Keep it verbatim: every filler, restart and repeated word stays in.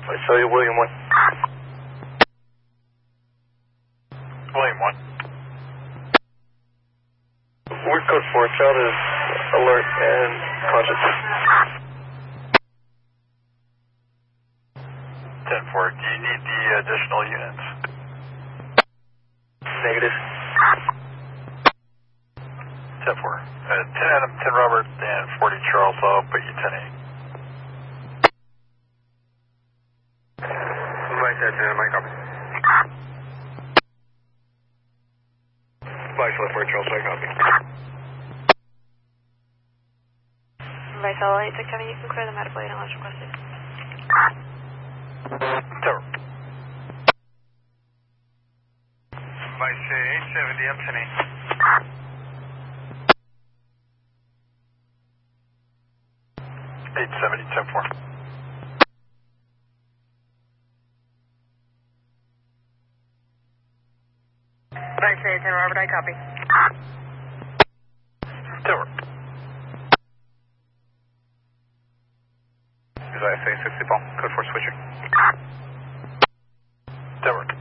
I saw you, William one. William one. We're code four. Child is alert and conscious. ten four. Do you need the additional units? Negative. ten four. Uh, ten Adam, ten Robert, and forty Charles. I'll put you ten eight. Vice ten Adam, I copy. Vice left four Charles, I copy. Vice L eight six seven, you can clear them out of blade unless requested. Tower. Vice eight seventy, I'm ten eight. eight seventy, ten four. Vice eight ten Robert, I copy. Tower. Vice eight sixty, Paul. Code four switching. Tower.